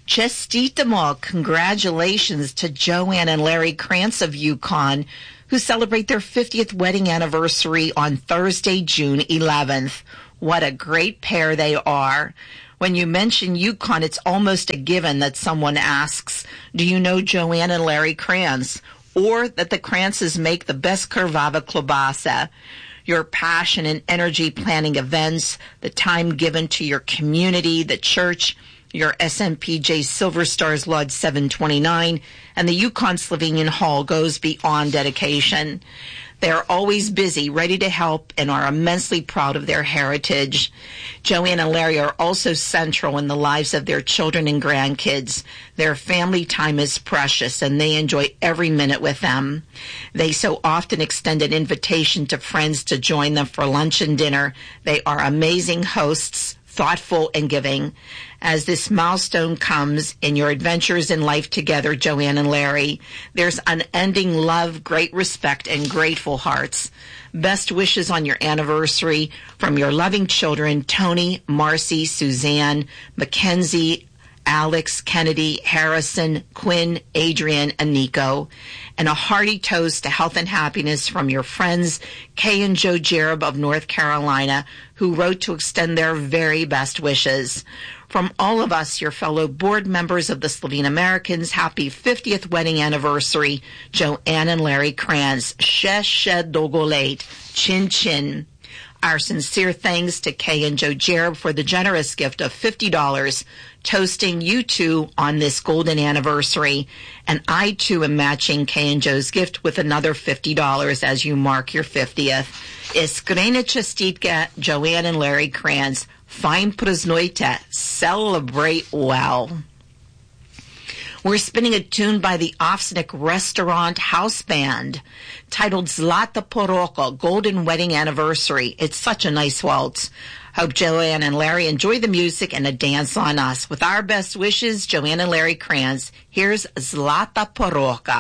Chestitamo, congratulations to Joanne and Larry Krantz of Yukon, who celebrate their 50th wedding anniversary on Thursday, June 11th. What a great pair they are. When you mention Yukon, it's almost a given that someone asks, do you know Joanne and Larry Krantz? Or that the Krantzes make the best Krvava klobasa. Your passion and energy planning events, the time given to your community, the church, your SMPJ Silver Stars Lodge 729, and the Yukon Slovenian Hall goes beyond dedication. They are always busy, ready to help, and are immensely proud of their heritage. Joanne and Larry are also central in the lives of their children and grandkids. Their family time is precious, and they enjoy every minute with them. They so often extend an invitation to friends to join them for lunch and dinner. They are amazing hosts, thoughtful and giving. As this milestone comes in your adventures in life together, Joanne and Larry, there's unending love, great respect, and grateful hearts. Best wishes on your anniversary from your loving children, Tony, Marcy, Suzanne, Mackenzie, Alex, Kennedy, Harrison, Quinn, Adrian, and Nico. And a hearty toast to health and happiness from your friends, Kay and Joe Jereb of North Carolina, who wrote to extend their very best wishes. From all of us, your fellow board members of the Slovene Americans, happy 50th wedding anniversary, Joanne and Larry Krantz. Sheshe dogolet, chin chin. Our sincere thanks to Kay and Joe Jereb for the generous gift of $50, toasting you two on this golden anniversary. And I, too, am matching Kay and Joe's gift with another $50 as you mark your 50th. Iskrena čestitka, Joanne and Larry Krantz. Fine praznujte. Celebrate well. We're spinning a tune by the Ofsnik Restaurant House Band titled Zlata Poroko, Golden Wedding Anniversary. It's such a nice waltz. Hope Joanne and Larry enjoy the music and a dance on us. With our best wishes, Joanne and Larry Krantz. Here's Zlata Poroka.